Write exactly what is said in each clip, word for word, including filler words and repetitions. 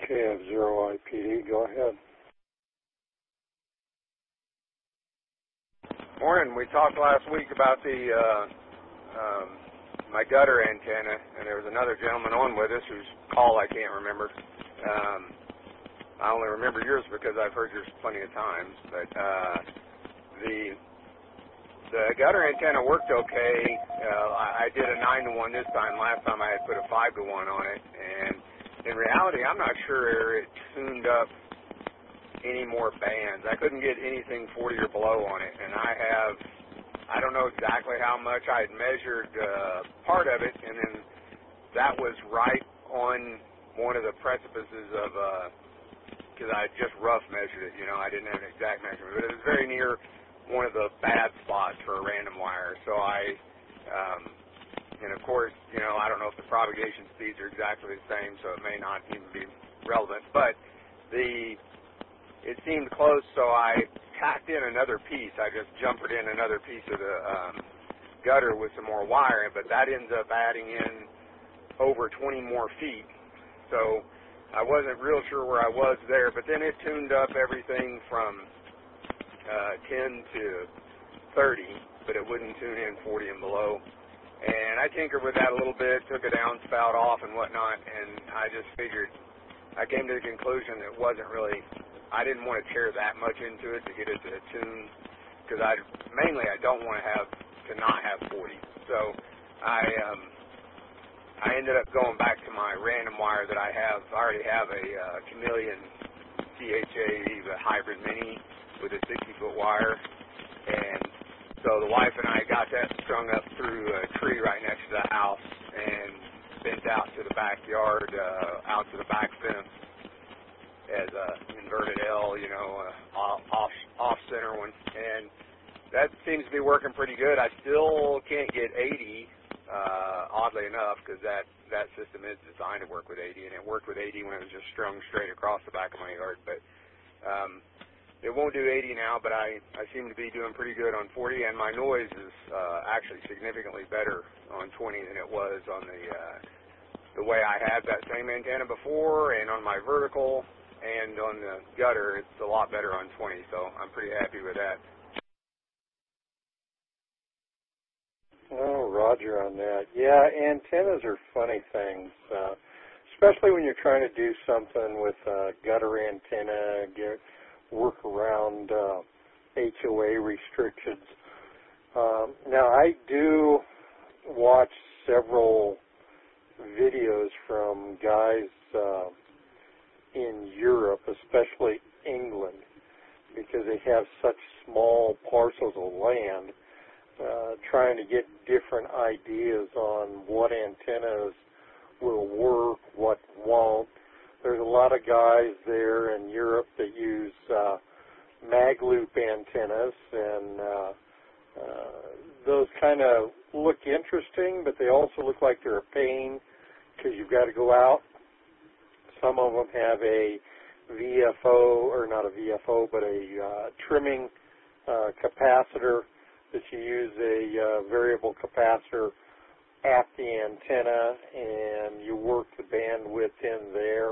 K F zero I P D, go ahead. Morning. We talked last week about the uh, um, my gutter antenna, and there was another gentleman on with us whose call I can't remember. Um, I only remember yours because I've heard yours plenty of times. But uh, the the gutter antenna worked okay. Uh, I, I did a nine to one this time. Last time I had put a five to one on it, and in reality, I'm not sure it tuned up any more bands. I couldn't get anything forty or below on it, and I have, I don't know exactly how much. I had measured uh, part of it, and then that was right on one of the precipices of, because uh, I just rough measured it, you know, I didn't have an exact measurement, but it was very near one of the bad spots for a random wire. So I, um, and of course, you know, I don't know if the propagation speeds are exactly the same, so it may not even be relevant, but the it seemed close, so I tacked in another piece. I just jumpered in another piece of the um, gutter with some more wire, but that ends up adding in over twenty more feet. So I wasn't real sure where I was there, but then it tuned up everything from uh, ten to thirty, but it wouldn't tune in forty and below. And I tinkered with that a little bit, took a downspout off and whatnot, and I just figured, I came to the conclusion that it wasn't really, I didn't want to tear that much into it to get it to tune, because I mainly I don't want to have to not have forty. So I um, I ended up going back to my random wire that I have. I already have a uh, Chameleon C H A, the hybrid mini with a sixty foot wire, and so the wife and I got that strung up through a tree right next to the house and bent out to the backyard, uh, out to the back fence as a inverted L, you know, uh, off off center one, and that seems to be working pretty good. I still can't get eighty, uh, oddly enough, because that that system is designed to work with eighty, and it worked with eighty when it was just strung straight across the back of my yard. But um, it won't do eighty now, but I I seem to be doing pretty good on forty, and my noise is uh, actually significantly better on twenty than it was on the uh, the way I had that same antenna before, and on my vertical. And on the gutter, it's a lot better on twenty, so I'm pretty happy with that. Oh, Roger on that. Yeah, antennas are funny things, uh, especially when you're trying to do something with a gutter antenna, get, work around uh, H O A restrictions. Um, now, I do watch several videos from guys uh, in Europe, especially England, because they have such small parcels of land, uh, trying to get different ideas on what antennas will work, what won't. There's a lot of guys there in Europe that use uh, mag loop antennas, and uh, uh, those kind of look interesting, but they also look like they're a pain because you've got to go out. Some of them have a V F O, or not a V F O, but a uh, trimming uh, capacitor that you use a uh, variable capacitor at the antenna, and you work the bandwidth in there.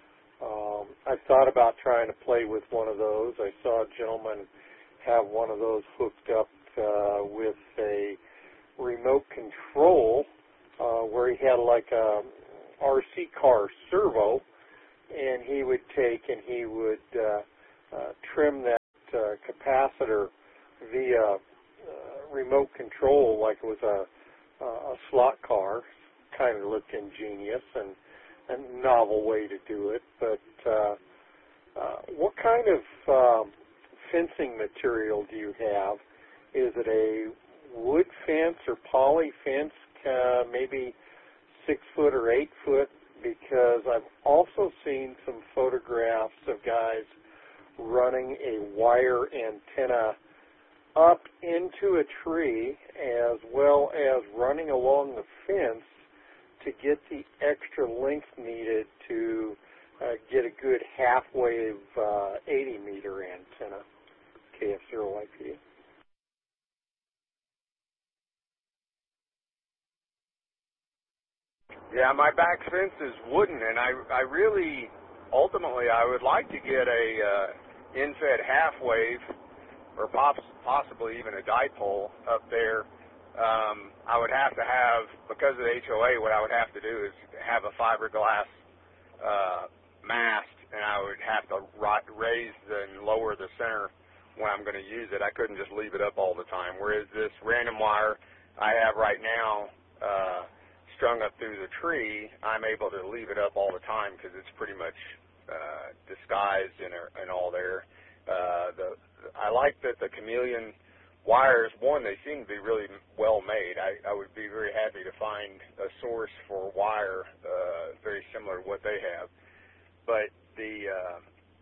Um, I've thought about trying to play with one of those. I saw a gentleman have one of those hooked up uh, with a remote control uh, where he had like a R C car servo, and he would take and he would uh, uh, trim that uh, capacitor via uh, remote control like it was a, a slot car. Kind of looked ingenious and a novel way to do it. But uh, uh, what kind of um, fencing material do you have? Is it a wood fence or poly fence, uh, maybe six foot or eight foot? Because I've also seen some photographs of guys running a wire antenna up into a tree as well as running along the fence to get the extra length needed to uh, get a good half-wave uh, eighty meter antenna, K F zero I P. Yeah, my back fence is wooden, and I I really ultimately, I would like to get a uh, in-fed half wave, or pops, possibly even a dipole up there. Um, I would have to have, because of the H O A, what I would have to do is have a fiberglass uh, mast, and I would have to raise and lower the center when I'm going to use it. I couldn't just leave it up all the time. Whereas this random wire I have right now, uh, strung up through the tree, I'm able to leave it up all the time because it's pretty much uh, disguised and, and all there. Uh, the I like that the Chameleon wires, one, they seem to be really well made. I, I would be very happy to find a source for wire uh, very similar to what they have. But the uh,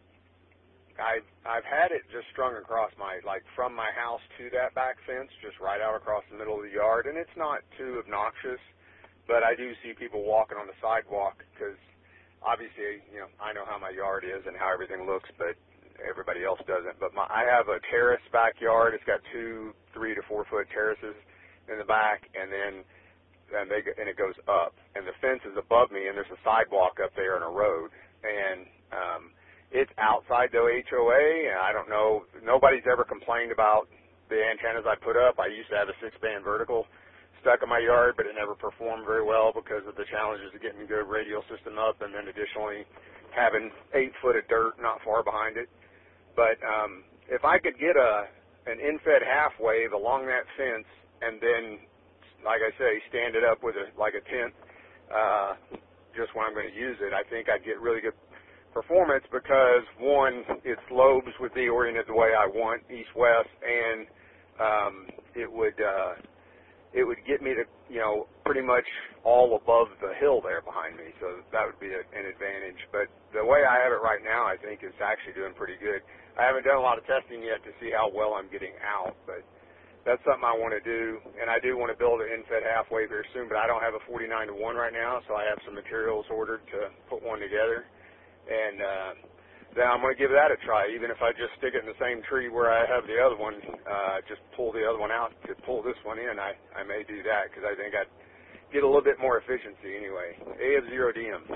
I've, I've had it just strung across my, like from my house to that back fence, just right out across the middle of the yard, and it's not too obnoxious. But I do see people walking on the sidewalk because obviously, you know, I know how my yard is and how everything looks, but everybody else doesn't. But my, I have a terrace backyard. It's got two, three to four foot terraces in the back, and then and, they, and it goes up. And the fence is above me, and there's a sidewalk up there and a road. And um, it's outside the H O A, and I don't know. Nobody's ever complained about the antennas I put up. I used to have a six-band vertical stuck in my yard, but it never performed very well because of the challenges of getting a good radio system up, and then additionally having eight foot of dirt not far behind it. But um, if I could get a an in-fed half wave along that fence, and then, like I say, stand it up with a like a tent, uh, just when I'm going to use it, I think I'd get really good performance because, one, its lobes would be oriented the way I want, east-west, and um, it would uh, it would get me to, you know, pretty much all above the hill there behind me, so that would be a, an advantage. But the way I have it right now, I think, is actually doing pretty good. I haven't done a lot of testing yet to see how well I'm getting out, but that's something I want to do, and I do want to build an in-fed half wave here soon, but I don't have a forty-nine to one right now, so I have some materials ordered to put one together, and uh, then I'm going to give that a try. Even if I just stick it in the same tree where I have the other one, uh, just pull the other one out to pull this one in, I, I may do that because I think I'd get a little bit more efficiency anyway. A F zero D M.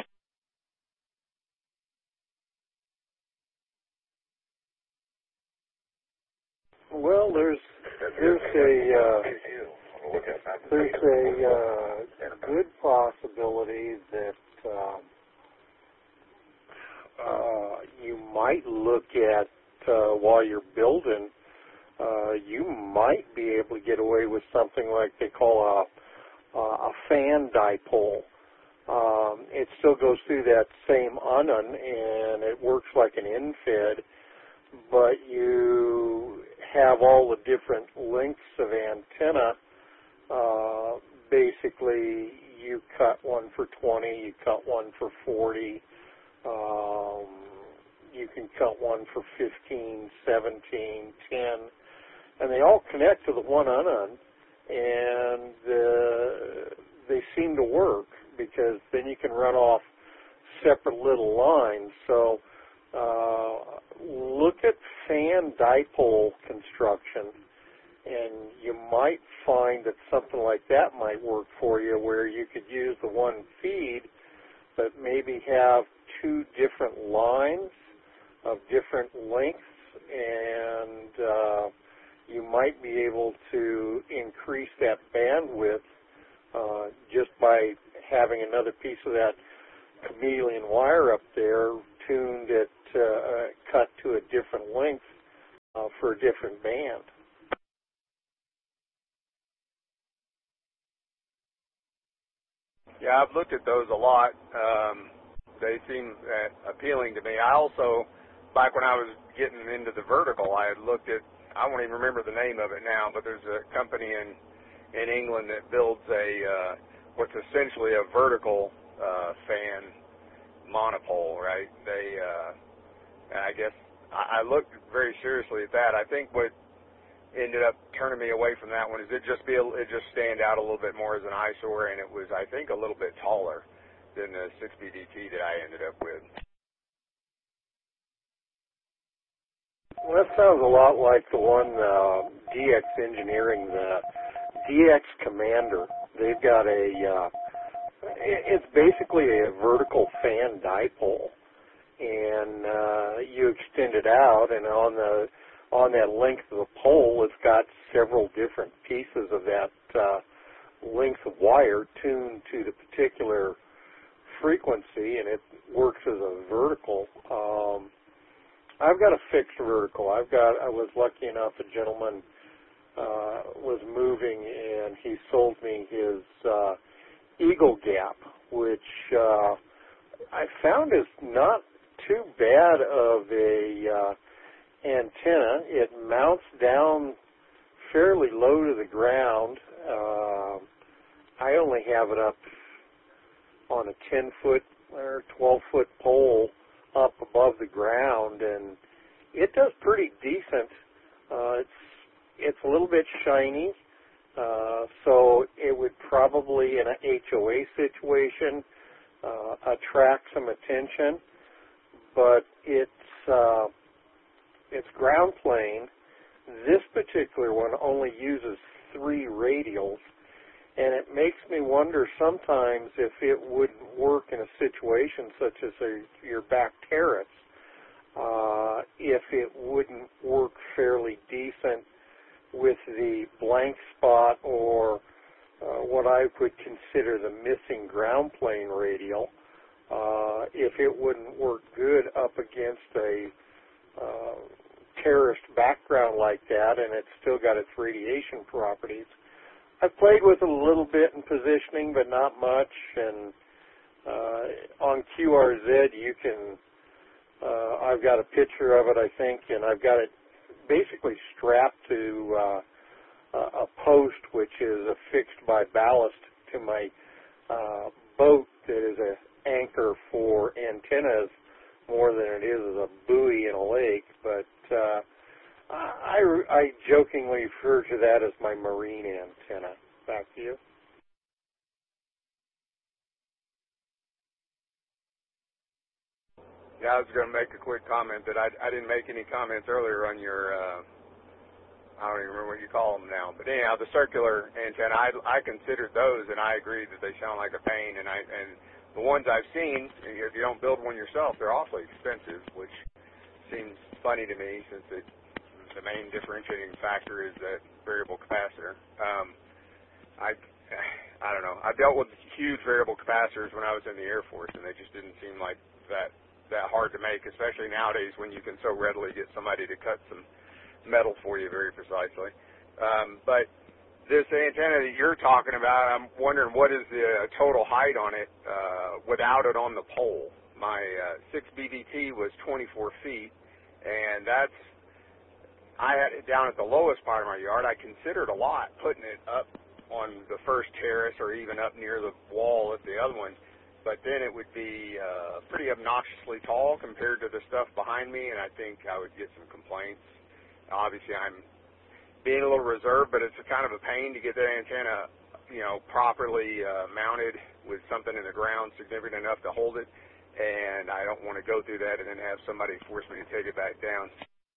Well, there's there's a uh, there's a uh, good possibility that um, uh, you might look at uh, while you're building. Uh, you might be able to get away with something like they call a a fan dipole. Um, it still goes through that same unan, and it works like an in-fed, but you have all the different lengths of antenna. Uh, basically, you cut one for twenty, you cut one for forty, um, you can cut one for fifteen, seventeen, ten, and they all connect to the one unan, and uh, they seem to work because then you can run off separate little lines. So uh, look at fan dipole construction, and you might find that something like that might work for you, where you could use the one feed but maybe have two different lines of different lengths, and uh, you might be able to increase that bandwidth uh, just by having another piece of that Chameleon wire up there tuned at uh, cut to a different length uh, for a different band. Yeah, I've looked at those a lot. Um, they seem uh, appealing to me. I also, back when I was getting into the vertical, I had looked at, I won't even remember the name of it now, but there's a company in, in England that builds a, uh, what's essentially a vertical uh, fan monopole, right? They, uh, and I guess I, I looked very seriously at that. I think what ended up turning me away from that one is it just be a, it just stand out a little bit more as an eyesore, and it was, I think, a little bit taller than the six B D T that I ended up with. Well, that sounds a lot like the one uh, D X Engineering, the D X Commander. They've got a, uh, it's basically a vertical fan dipole, and uh, you extend it out, and on the on that length of the pole, it's got several different pieces of that uh, length of wire tuned to the particular frequency, and it works as a vertical. Um, I've got a fixed vertical. I've got. I was lucky enough. A gentleman uh, was moving, and he sold me his uh, Eagle Gap, which uh, I found is not too bad of a uh, antenna. It mounts down fairly low to the ground. Uh, I only have it up on a ten foot or twelve foot pole up above the ground, and it does pretty decent. Uh, it's it's a little bit shiny, uh, so it would probably in an H O A situation uh, attract some attention, but it's uh, it's ground plane. This particular one only uses three radials, and it makes me wonder sometimes if it wouldn't work in a situation such as a, your back terrace, uh, if it wouldn't work fairly decent with the blank spot or uh, what I would consider the missing ground plane radial, uh, if it wouldn't work good up against a uh, terraced background like that, and it's still got its radiation properties. I've played with it a little bit in positioning, but not much, and uh, on Q R Z you can, uh, I've got a picture of it, I think, and I've got it basically strapped to uh, a post which is affixed by ballast to my uh, boat that is an anchor for antennas more than it is as a buoy in a lake, but uh, I, I jokingly refer to that as my marine antenna. Back to you. Yeah, I was going to make a quick comment that I, I didn't make any comments earlier on your, uh, I don't even remember what you call them now, but anyhow, the circular antenna, I, I considered those, and I agree that they sound like a pain, and I and the ones I've seen, if you don't build one yourself, they're awfully expensive, which seems funny to me since it, the main differentiating factor is that variable capacitor. Um, I, I don't know. I dealt with huge variable capacitors when I was in the Air Force, and they just didn't seem like that that hard to make, especially nowadays when you can so readily get somebody to cut some metal for you very precisely. Um, but this antenna that you're talking about, I'm wondering what is the total height on it uh, without it on the pole. My uh, six B D T was twenty-four feet, and that's, I had it down at the lowest part of my yard. I considered a lot putting it up on the first terrace or even up near the wall at the other one, but then it would be uh, pretty obnoxiously tall compared to the stuff behind me, and I think I would get some complaints. Obviously, I'm being a little reserved, but it's a kind of a pain to get that antenna, you know, properly uh, mounted with something in the ground significant enough to hold it, and I don't want to go through that and then have somebody force me to take it back down.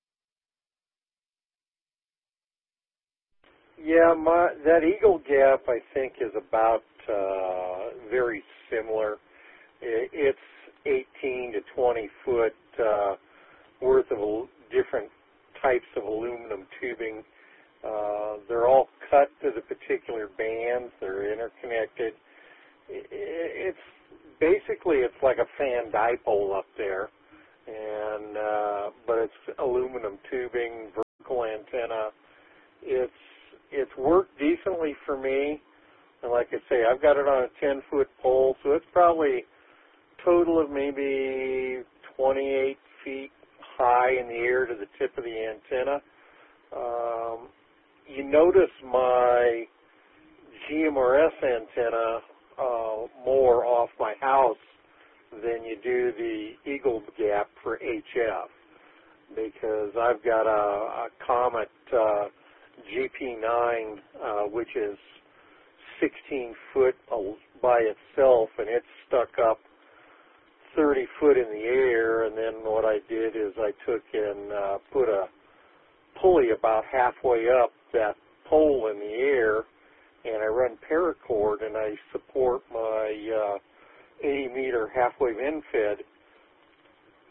Yeah, my, that Eagle Gap, I think, is about uh, very similar. It's eighteen to twenty foot uh, worth of different types of aluminum tubing. Uh, they're all cut to the particular bands. They're interconnected. It's basically it's like a fan dipole up there, and uh, but it's aluminum tubing, vertical antenna. It's it's worked decently for me, and like I say, I've got it on a ten foot pole, so it's probably a total of maybe twenty-eight feet high in the air to the tip of the antenna. Um, you notice my G M R S antenna uh, more off my house than you do the Eagle Gap for H F, because I've got a, a Comet uh, G P nine, uh, which is sixteen foot by itself, and it's stuck up thirty foot in the air. And then what I did is I took and uh, put a pulley about halfway up that pole in the air, and I run paracord, and I support my uh, eighty meter half wave end fed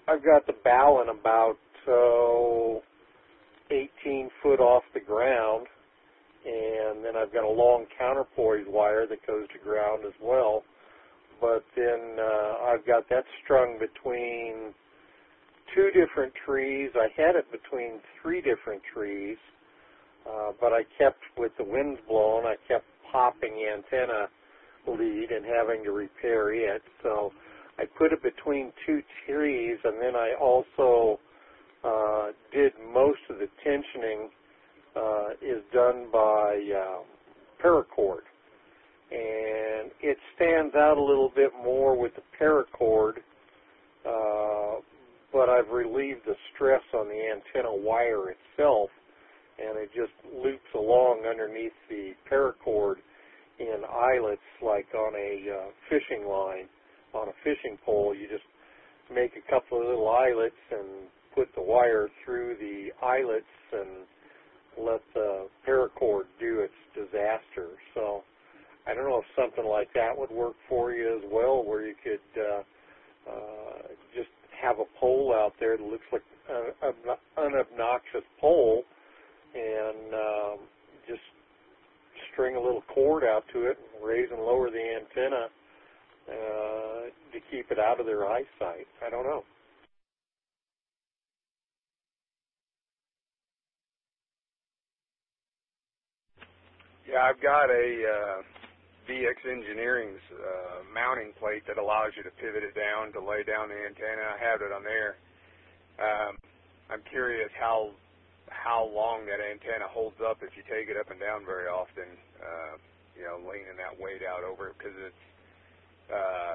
I've got the bowline about uh, eighteen foot off the ground, and then I've got a long counterpoise wire that goes to ground as well. But then uh, I've got that strung between two different trees. I had it between three different trees, uh, but I kept, with the winds blowing, I kept popping the antenna lead and having to repair it. So I put it between two trees, and then I also uh, did most of the tensioning uh, is done by uh, paracord. And it stands out a little bit more with the paracord, uh, but I've relieved the stress on the antenna wire itself, and it just loops along underneath the paracord in eyelets, like on a uh, fishing line, on a fishing pole. You just make a couple of little eyelets and put the wire through the eyelets and let the paracord do its disaster. So I don't know if something like that would work for you as well, where you could uh, uh, just have a pole out there that looks like an unobnoxious pole, and um, just string a little cord out to it and raise and lower the antenna uh, to keep it out of their eyesight. I don't know. Yeah, I've got a uh, V X Engineering's uh, mounting plate that allows you to pivot it down to lay down the antenna. I have it on there. Um, I'm curious how how long that antenna holds up if you take it up and down very often, uh, you know, leaning that weight out over it, because it's, uh,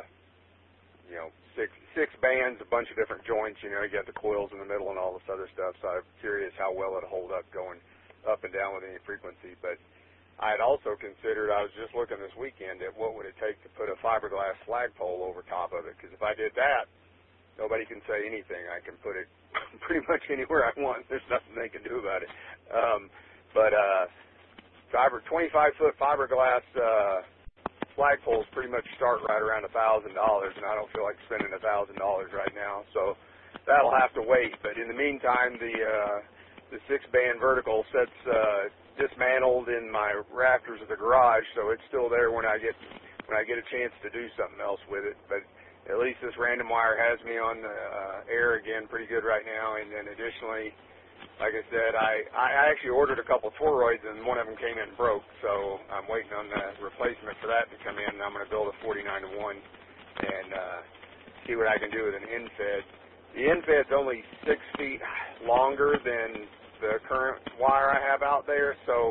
you know, six six bands, a bunch of different joints. You know, you got the coils in the middle and all this other stuff. So I'm curious how well it'll hold up going up and down with any frequency. But I had also considered, I was just looking this weekend at what would it take to put a fiberglass flagpole over top of it, because if I did that, nobody can say anything. I can put it pretty much anywhere I want. There's nothing they can do about it. Um, but uh, fiber, twenty-five foot fiberglass uh, flagpoles pretty much start right around one thousand dollars, and I don't feel like spending one thousand dollars right now. So that'll have to wait. But in the meantime, the uh, the six-band vertical sets uh, dismantled in my rafters of the garage, so it's still there when I get when I get a chance to do something else with it. But at least this random wire has me on the uh, air again pretty good right now. And then additionally, like I said, I, I actually ordered a couple toroids, and one of them came in and broke, so I'm waiting on the replacement for that to come in. And I'm going to build a forty-nine to one and uh, see what I can do with an end-fed. The end-fed's only six feet longer than the current wire I have out there, so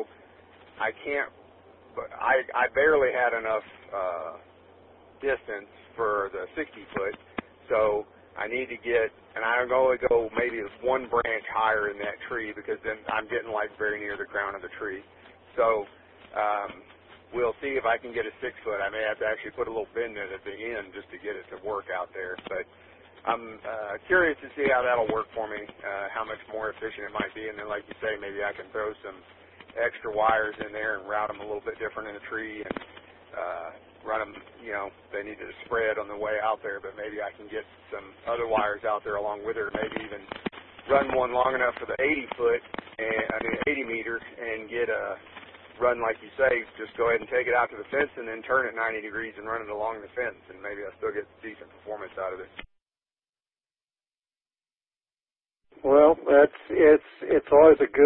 I can't, but I, I barely had enough uh, distance for the sixty foot, so I need to get, and I'm going to go maybe one branch higher in that tree, because then I'm getting like very near the crown of the tree. So um, we'll see if I can get a six foot. I may have to actually put a little bend in it at the end just to get it to work out there, but I'm uh, curious to see how that'll work for me, uh, how much more efficient it might be. And then, like you say, maybe I can throw some extra wires in there and route them a little bit different in the tree, and uh, run them, you know, they need to spread on the way out there, but maybe I can get some other wires out there along with it, or maybe even run one long enough for the eighty foot, and I mean eighty meter, and get a run, like you say, just go ahead and take it out to the fence and then turn it ninety degrees and run it along the fence, and maybe I'll still get decent performance out of it. Well, that's it's it's always a good